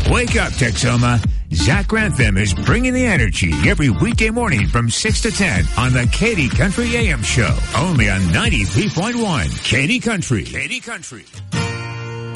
Wake up, Texoma. Zach Grantham is bringing the energy every weekday morning from 6 to 10 on the Katy Country AM Show. Only on 93.1 Katy Country. Katy Country.